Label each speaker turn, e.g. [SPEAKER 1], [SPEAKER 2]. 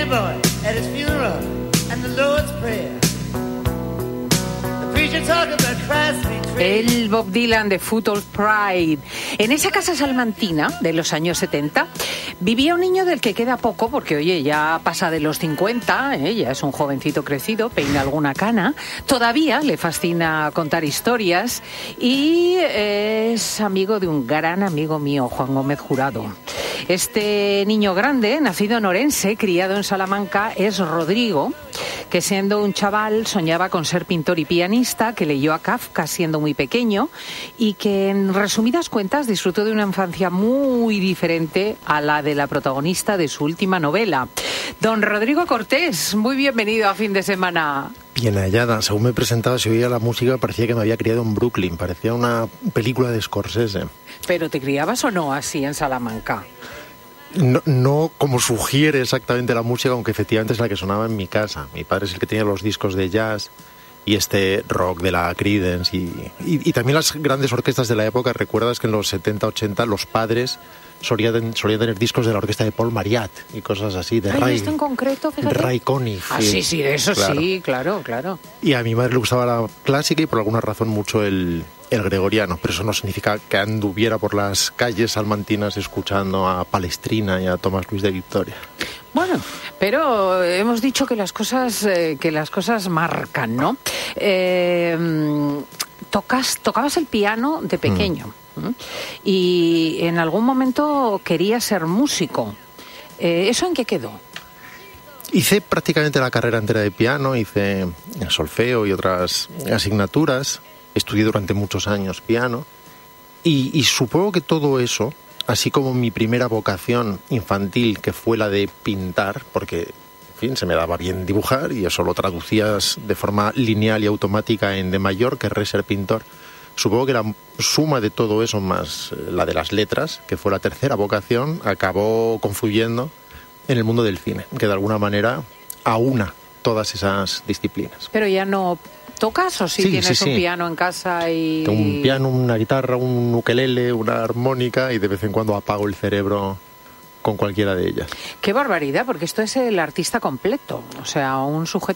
[SPEAKER 1] boy at his funeral and the Lord's Prayer. The preacher talking about Christ's betrayal.
[SPEAKER 2] El Bob Dylan de Foot of Pride. En esa casa salmantina de los años 70 vivía un niño del que queda poco, porque oye, ya pasa de los 50, ya es un jovencito crecido, peina alguna cana, todavía le fascina contar historias y es amigo de un gran amigo mío, Juan Gómez Jurado. Este niño grande, nacido en Orense, criado en Salamanca, es Rodrigo, que siendo un chaval soñaba con ser pintor y pianista, que leyó a Kafka siendo muy pequeño y que en resumidas cuentas disfrutó de una infancia muy diferente a la de la protagonista de su última novela. Don Rodrigo Cortés, muy bienvenido a Fin de Semana.
[SPEAKER 3] Bien hallada. Según me presentaba, si oía la música, parecía que me había criado en Brooklyn, parecía una película de Scorsese.
[SPEAKER 2] ¿Pero te criabas o no así en Salamanca?
[SPEAKER 3] No como sugiere exactamente la música, aunque efectivamente es la que sonaba en mi casa. Mi padre es el que tenía los discos de jazz y este rock de la Creedence y también las grandes orquestas de la época. Recuerdas que en los 70, 80 los padres solían tener discos de la orquesta de Paul Mariat y cosas así, de Ray.
[SPEAKER 2] ¿Esto en concreto? Fíjate.
[SPEAKER 3] Ray Conniff.
[SPEAKER 2] Ah, sí, de eso
[SPEAKER 3] claro.
[SPEAKER 2] Sí, claro.
[SPEAKER 3] Y a mi madre le gustaba la clásica y por alguna razón mucho el gregoriano, pero eso no significa que anduviera por las calles salmantinas escuchando a Palestrina y a Tomás Luis de Victoria.
[SPEAKER 2] Bueno, pero hemos dicho que las cosas marcan, ¿no? Tocabas el piano de pequeño y en algún momento querías ser músico. ¿Eso en qué quedó?
[SPEAKER 3] Hice prácticamente la carrera entera de piano, hice solfeo y otras asignaturas. Estudié durante muchos años piano y supongo que todo eso, así como mi primera vocación infantil, que fue la de pintar, porque, en fin, se me daba bien dibujar y eso lo traducías de forma lineal y automática en de mayor querré ser pintor. Supongo que la suma de todo eso más la de las letras, que fue la tercera vocación, acabó confluyendo en el mundo del cine, que de alguna manera aúna todas esas disciplinas.
[SPEAKER 2] Pero ya no ¿tocas o sí tienes un piano en casa y...?
[SPEAKER 3] Tengo un piano, una guitarra, un ukelele, una armónica y de vez en cuando apago el cerebro con cualquiera de ellas.
[SPEAKER 2] ¡Qué barbaridad! Porque esto es el artista completo. O sea, un sujeto